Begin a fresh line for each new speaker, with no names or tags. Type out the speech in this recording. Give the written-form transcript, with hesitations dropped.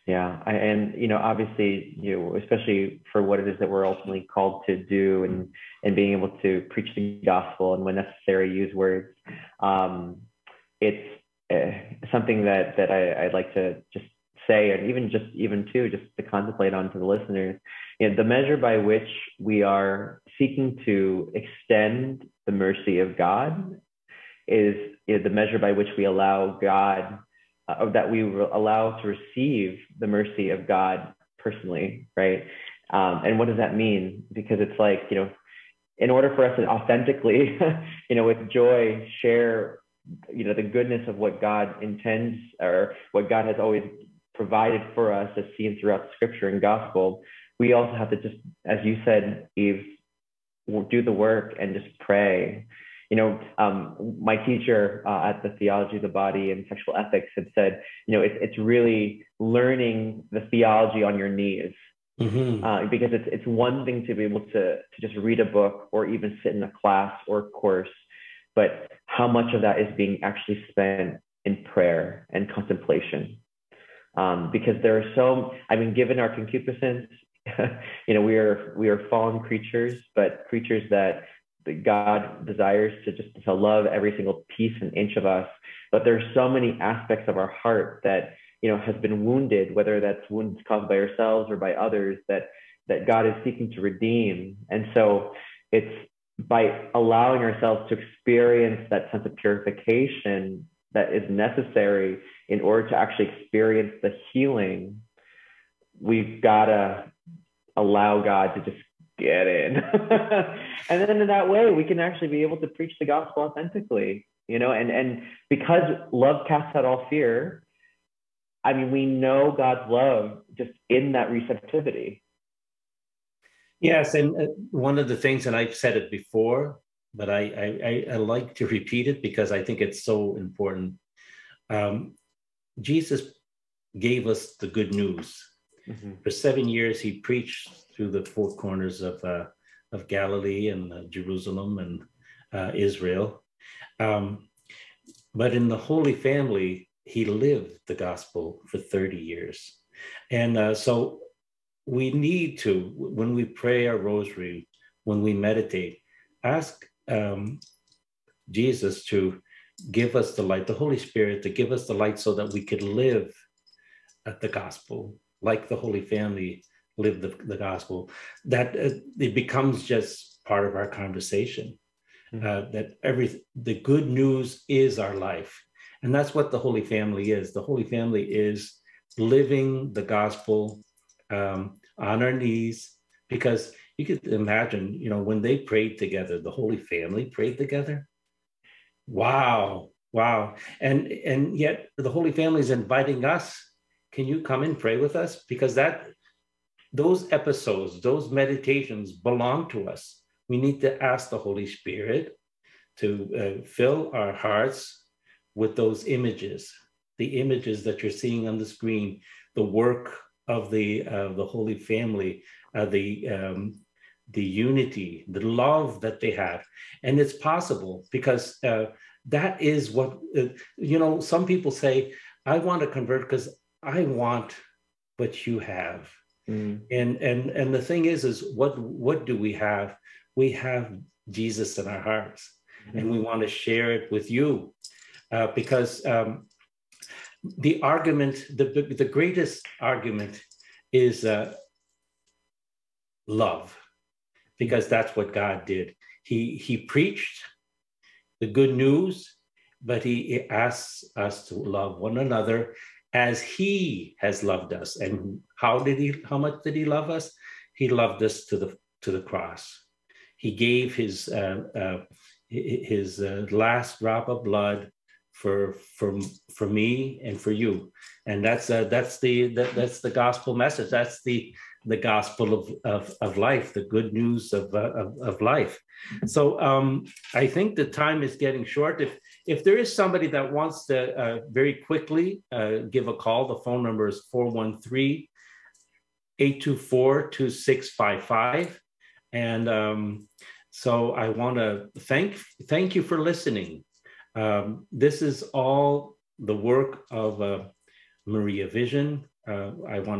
Yeah, and obviously, especially for what it is that we're ultimately called to do, and being able to preach the gospel and when necessary use words. It's something that I'd like to just say, and even too, just to contemplate on to the listeners. The measure by which we are seeking to extend the mercy of God is the measure by which we allow God, that we allow to receive the mercy of God personally, right? And what does that mean? Because it's like, in order for us to authentically, with joy, share, the goodness of what God intends, or what God has always provided for us, as seen throughout Scripture and Gospel, we also have to just, as you said, Eve, do the work and just pray. My teacher at the Theology of the Body and Sexual Ethics had said, it's really learning the theology on your knees. Because it's one thing to be able to just read a book or even sit in a class or course, but how much of that is being actually spent in prayer and contemplation? Because there are given our concupiscence, we are fallen creatures, but creatures that God desires to love every single piece and inch of us. But there's so many aspects of our heart that has been wounded, whether that's wounds caused by ourselves or by others, that God is seeking to redeem. And so it's by allowing ourselves to experience that sense of purification that is necessary in order to actually experience the healing, we've got to allow God to just get in. And then in that way, we can actually be able to preach the gospel authentically, and because love casts out all fear, we know God's love just in that receptivity.
Yes, and one of the things, and I've said it before, but I like to repeat it because I think it's so important. Jesus gave us the good news. For 7 years, he preached through the four corners of Galilee and Jerusalem and Israel. But in the Holy Family, he lived the gospel for 30 years. And so we need to, when we pray our rosary, when we meditate, ask Jesus to give us the light, the Holy Spirit to give us the light so that we could live at the gospel, like the Holy Family lived the gospel, that it becomes just part of our conversation, that the good news is our life. And that's what the Holy Family is. The Holy Family is living the gospel on our knees, because you could imagine, when they prayed together, the Holy Family prayed together. Wow. And yet the Holy Family is inviting us. Can you come and pray with us? Because those episodes, those meditations belong to us. We need to ask the Holy Spirit to fill our hearts with those images, the images that you're seeing on the screen, the work of the Holy Family, the unity, the love that they have. And it's possible because that is what, some people say, I want to convert because I want what you have. And the thing is what do we have? We have Jesus in our hearts, and we want to share it with you, because the argument, the greatest argument is love, because that's what God did. He preached the good news, but he asks us to love one another as he has loved us. And how much did he love us? He loved us to the cross. He gave his last drop of blood for me and for you. And that's the gospel message. That's the gospel of life, the good news of life. So I think the time is getting short. If there is somebody that wants to very quickly give a call, the phone number is 413-824-2655. And so I want to thank you for listening. This is all the work of Maria Vision I want